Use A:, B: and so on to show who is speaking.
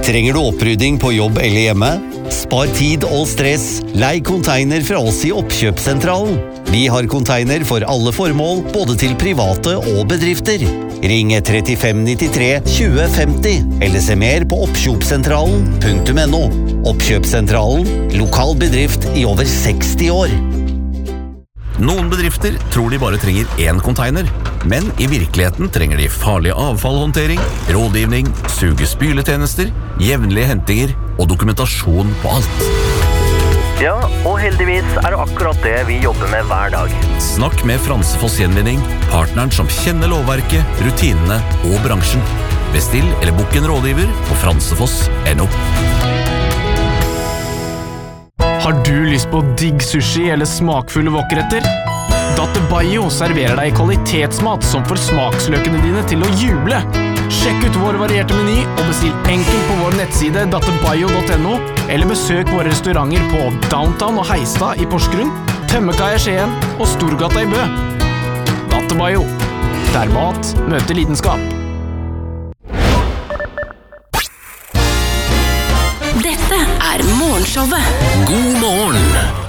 A: Trenger du opprydding på jobb eller hjemme? Spar tid og stress. Lei container fra oss i Oppkjøpssentralen. Vi har container for alle formål, både til private og bedrifter. Ring 3593 2050, eller se mer på oppkjøpssentralen.no. Oppkjøpssentralen, lokal bedrift i over 60 år.
B: Noen bedrifter tror de bare trenger én container, men i virkeligheten trenger de farlig avfallhåndtering, rådgivning, sugespyletjenester, jevnlige hentinger og dokumentasjon på alt.
C: Ja, og heldigvis det akkurat det vi jobber med hver dag.
B: Snakk med Fransefoss Gjenvinning, partneren som kjenner lovverket, rutinene og bransjen. Bestill eller bok en rådgiver på fransefoss.no.
D: Har du lyst på digg sushi eller smakfulle wokretter? Dattebayo serverer deg kvalitetsmat som får smaksløkene dine til å juble. Sjekk ut vår varierte meny og bestill enkelt på vår nettside dattebayo.no eller besøk våre restauranter på Downtown og Heistad i Porsgrunn, Tømmekaia i Skien og Storgata i Bø. Dattebayo, der mat møter lidenskap.
E: Dette Morgenshowet.
B: God morgen!